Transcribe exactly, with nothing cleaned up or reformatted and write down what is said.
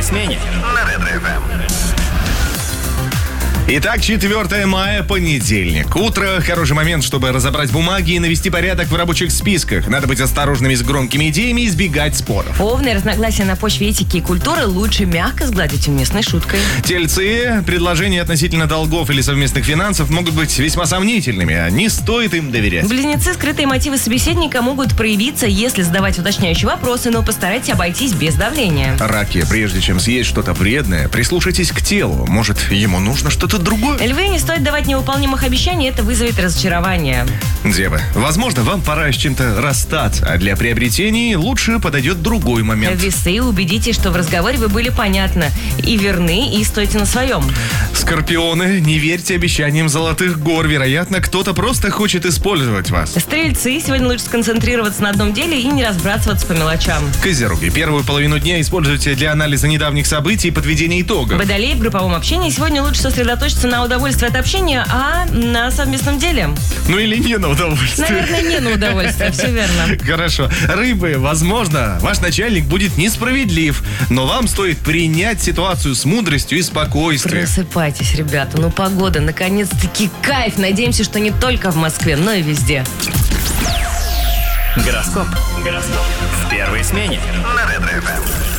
смене на Ретро эф эм. Итак, четвёртое мая, понедельник. Утро – хороший момент, чтобы разобрать бумаги и навести порядок в рабочих списках. Надо быть осторожными с громкими идеями и избегать споров. Овны, разногласия на почве этики и культуры лучше мягко сгладить уместной шуткой. Тельцы, предложения относительно долгов или совместных финансов могут быть весьма сомнительными, а не стоит им доверять. Близнецы, скрытые мотивы собеседника могут проявиться, если задавать уточняющие вопросы, но постарайтесь обойтись без давления. Раки, прежде чем съесть что-то вредное, прислушайтесь к телу. Может, ему нужно что-то другое? Львы, не стоит давать невыполнимых обещаний, это вызовет разочарование. Девы, возможно, вам пора с чем-то расстаться, а для приобретений лучше подойдет другой момент. Весы, убедитесь, что в разговоре вы были понятны и верны, и стойте на своем. Скорпионы, не верьте обещаниям золотых гор. Вероятно, кто-то просто хочет использовать вас. Стрельцы, сегодня лучше сконцентрироваться на одном деле и не разбрасываться по мелочам. Козероги, первую половину дня используйте для анализа недавних событий и подведения итогов. Водолеи, в групповом общении сегодня лучше сосредоточиться на удовольствии от общения, а на совместном деле. Ну или не на удовольствие. Наверное, не на удовольствие, все верно. Хорошо. Рыбы, возможно, ваш начальник будет несправедлив, но вам стоит принять ситуацию с мудростью и спокойствием. Просыпайтесь, ребята, ну погода, наконец-таки кайф. Надеемся, что не только в Москве, но и везде. Гороскоп. Гороскоп. В первой смене на Ретро эф эм.